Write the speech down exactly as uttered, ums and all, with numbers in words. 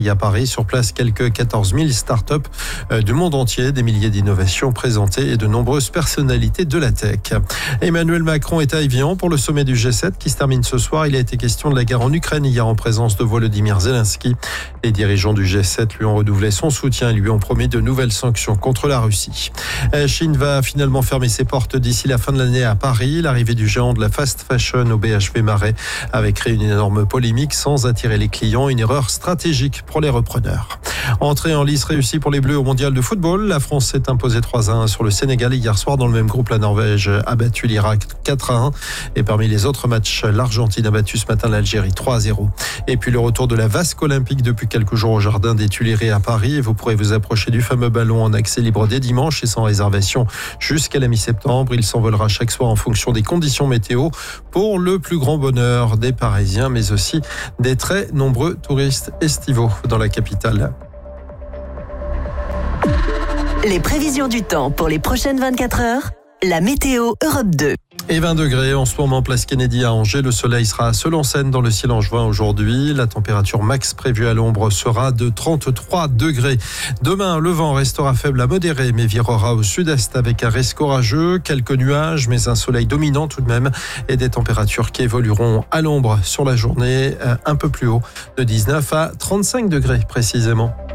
à Paris. Sur place, quelques quatorze mille startups du monde entier, des milliers d'innovations présentées et de nombreuses personnalités de la tech. Emmanuel Macron est à Évian pour le sommet du G sept qui se termine ce soir. Il a été question de la guerre en Ukraine hier en présence de Volodymyr Zelensky. Les dirigeants du G sept lui ont renouvelé son soutien et lui ont promis de nouvelles sanctions contre la Russie. La Chine va finalement fermer ses portes d'ici la fin de l'année à Paris. L'arrivée du géant de la fast fashion au B H V Marais avait créé une énorme polémique sans attirer les clients. Une erreur stratégique pour les repreneurs. Entrée en lice réussie pour les Bleus au mondial de football. La France s'est imposée trois à un sur le Sénégal. Hier soir, dans le même groupe, la Norvège a battu l'Irak quatre à un. Et parmi les autres matchs, l'Argentine a battu ce matin l'Algérie trois à zéro. Et puis le retour de la vasque olympique depuis quelques jours au jardin des Tuileries à Paris. Et vous pourrez vous approcher du fameux ballon en accès libre dès dimanche et sans réservation jusqu'à la mi-septembre. Il s'envolera chaque soir en fonction des conditions météo pour le plus grand bonheur des Parisiens, mais aussi des très nombreux touristes estivaux dans la capitale. Les prévisions du temps pour les prochaines vingt-quatre heures, la météo Europe deux. Et vingt degrés en ce moment, place Kennedy à Angers. Le soleil sera à Seul-en-Seine dans le ciel angevin aujourd'hui. La température max prévue à l'ombre sera de trente-trois degrés. Demain, le vent restera faible à modéré, mais virera au sud-est avec un risque orageux. Quelques nuages, mais un soleil dominant tout de même. Et des températures qui évolueront à l'ombre sur la journée, un peu plus haut, de dix-neuf à trente-cinq degrés précisément.